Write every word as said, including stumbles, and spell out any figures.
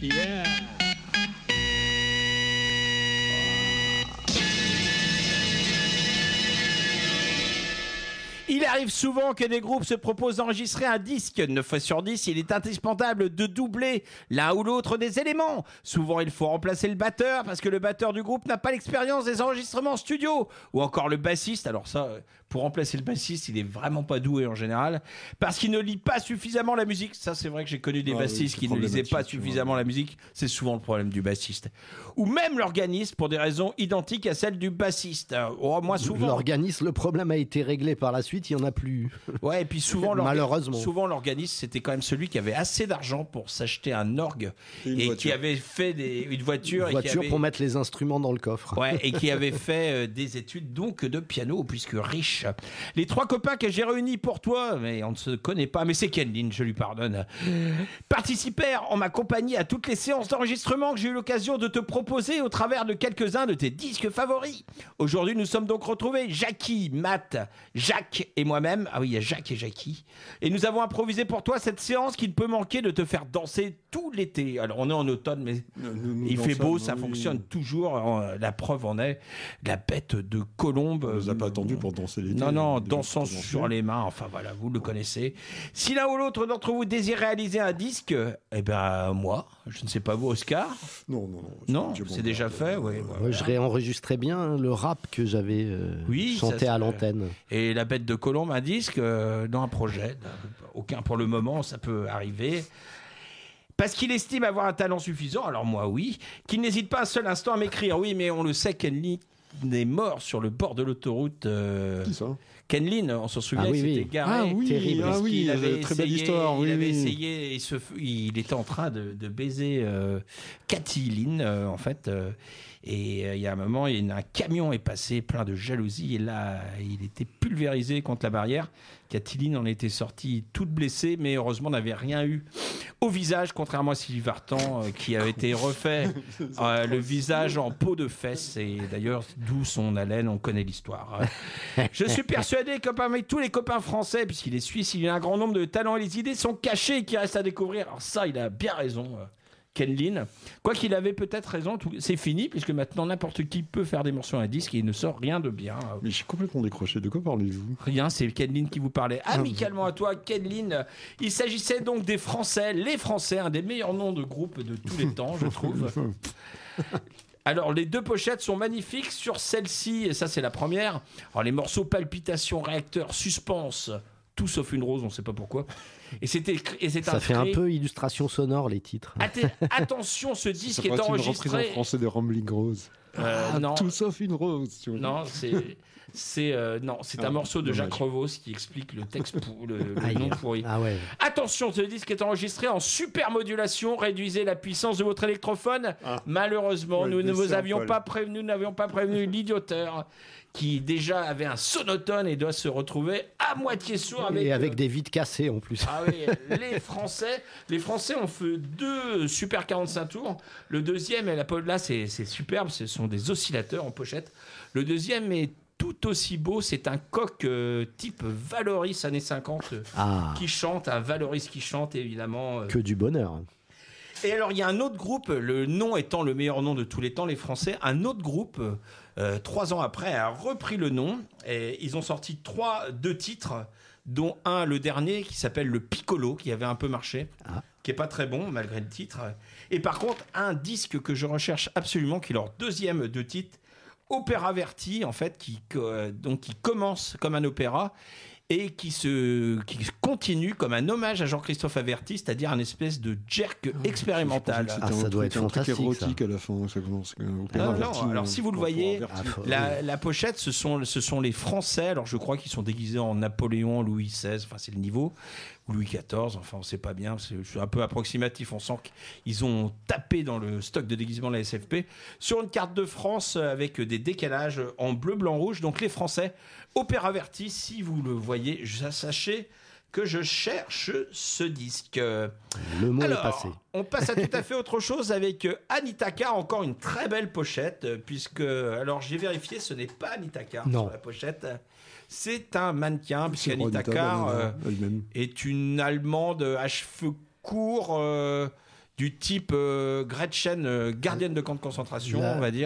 Yeah. Il arrive souvent que des groupes se proposent d'enregistrer un disque. neuf fois sur dix, il est indispensable de doubler l'un ou l'autre des éléments. Souvent, il faut remplacer le batteur parce que le batteur du groupe n'a pas l'expérience des enregistrements en studio. Ou encore le bassiste. Alors ça, pour remplacer le bassiste, il est vraiment pas doué en général. Parce qu'il ne lit pas suffisamment la musique. Ça, c'est vrai que j'ai connu des Ah bassistes oui, qui ne lisaient pas suffisamment la musique. C'est souvent le problème du bassiste. Ou même l'organiste pour des raisons identiques à celles du bassiste. Oh, moi, souvent... L'organisme, le problème a été réglé par la suite. Il n'y en a plus. Ouais, et puis souvent, malheureusement, souvent l'organiste, c'était quand même celui qui avait assez d'argent pour s'acheter un orgue et, et qui avait fait des, une voiture, une voiture et qui avait, pour mettre les instruments dans le coffre. Ouais, et qui avait fait euh, des études donc de piano, puisque riche. Les trois copains que j'ai réunis pour toi, mais on ne se connaît pas, mais c'est Ken Lin, je lui pardonne, participèrent en ma compagnie à toutes les séances d'enregistrement que j'ai eu l'occasion de te proposer au travers de quelques-uns de tes disques favoris. Aujourd'hui, nous sommes donc retrouvés, Jackie, Matt, Jacques et moi-même. Ah oui, il y a Jacques et Jackie. Et nous avons improvisé pour toi cette séance qui ne peut manquer de te faire danser tout l'été. Alors, on est en automne, mais nous, nous il fait beau, ça oui. fonctionne toujours. La preuve en est la bête de Colombe. On ne nous a pas attendu pour danser l'été. Non, non, dansant sur les mains. Enfin, voilà, vous le connaissez. Si l'un ou l'autre d'entre vous désire réaliser un disque, eh ben, moi, je ne sais pas vous, Oscar. Non, non, non. Non, c'est déjà fait, oui. Moi, voilà. Je réenregistrais bien le rap que j'avais euh, oui, chanté ça, à l'antenne. Et la bête de Colombe, un disque euh, dans un projet. Aucun pour le moment, ça peut arriver. Parce qu'il estime avoir un talent suffisant, alors moi oui, qu'il n'hésite pas un seul instant à m'écrire. Oui, mais on le sait, Ken Lin est mort sur le bord de l'autoroute. Euh... Qui ça ? Ken Lin, on s'en souvient, ah, oui, il oui. s'était garé. Ah oui, terrible. Ah, oui, il avait très essayé, belle histoire. Oui, il avait oui. essayé, il, se, il était en train de, de baiser euh, Cathy Lin, euh, en fait. Euh, et euh, il y a un moment, il y a un camion est passé plein de jalousie et là, il était pulvérisé contre la barrière. Cathy Lin en était sortie toute blessée, mais heureusement n'avait rien eu au visage, contrairement à Sylvie Vartan euh, qui avait été refait euh, le visage en peau de fesse. Et d'ailleurs, d'où son haleine, on connaît l'histoire. Je suis persuadé que parmi tous les copains français, puisqu'il est suisse, il y a un grand nombre de talents et les idées sont cachées et qui restent à découvrir. Alors ça, il a bien raison. Euh, Ken Lin. Quoi qu'il avait peut-être raison, tout... c'est fini, puisque maintenant n'importe qui peut faire des morceaux à un disque et il ne sort rien de bien. Mais je suis complètement décroché. De quoi parlez-vous ? Rien, c'est Ken Lin qui vous parlait. Amicalement à toi, Ken Lin. Il s'agissait donc des Français, les Français, un des meilleurs noms de groupe de tous les temps, je trouve. Alors, les deux pochettes sont magnifiques sur celle-ci, et ça, c'est la première. Alors, les morceaux Palpitation, Réacteur, Suspense, tout sauf une rose, on ne sait pas pourquoi. Et c'était, et c'est ça fait trait... un peu illustration sonore, les titres. Atte- attention, ce disque est enregistré... C'est une reprise en français de Rambling Rose. Euh, ah, non. Tout sauf une rose. Tu vois. Non, c'est... C'est, euh, non, c'est ah, un morceau de dommage. Jacques Revos qui explique le texte pour le, le Aïe. nom pourri. Ah ouais. Attention, ce disque est enregistré en super modulation. Réduisez la puissance de votre électrophone. Ah. Malheureusement, ouais, nous ne vous avions pas prévenu, nous n'avions pas prévenu l'idioteur qui déjà avait un sonotone et doit se retrouver à moitié sourd avec et avec euh... des vides cassées en plus. Ah oui, les Français, les Français ont fait deux super quarante-cinq tours. Le deuxième, et la là c'est, c'est superbe, ce sont des oscillateurs en pochette. Le deuxième est tout aussi beau, c'est un coq euh, type Valoris années cinquante euh, ah. qui chante, un Valoris qui chante évidemment. Euh. Que du bonheur. Et alors il y a un autre groupe, le nom étant le meilleur nom de tous les temps, les Français, un autre groupe, euh, trois ans après, a repris le nom et ils ont sorti trois, deux titres, dont un, le dernier, qui s'appelle le Piccolo, qui avait un peu marché, ah. qui est pas très bon malgré le titre. Et par contre, un disque que je recherche absolument, qui est leur deuxième de titre, Opéra Verti, en fait, qui, euh, donc, qui commence comme un opéra et qui, se, qui continue comme un hommage à Jean-Christophe Averti, c'est-à-dire un espèce de jerk ah, expérimental. Ah, ça doit être fantastique. C'est érotique ça. À la fin, ça commence. Non, non, alors si vous le voyez, ah, la, la pochette, ce sont, ce sont les Français, alors je crois qu'ils sont déguisés en Napoléon, Louis seize, enfin c'est le niveau, ou Louis quatorze, enfin on sait pas bien, c'est, c'est un peu approximatif, on sent qu'ils ont tapé dans le stock de déguisement de la S F P, sur une carte de France avec des décalages en bleu, blanc, rouge, donc les Français, Opéra Verti, si vous le voyez, sachez que je cherche ce disque. Le mot alors, est passé. On passe à tout à fait autre chose avec Anita Carr, encore une très belle pochette, puisque, alors j'ai vérifié, ce n'est pas Anita Carr non. sur la pochette. C'est un mannequin, puisqu'Anita Carr euh, est une Allemande à cheveux courts, euh, du type euh, Gretchen, euh, gardienne de camp de concentration, La- on va dire.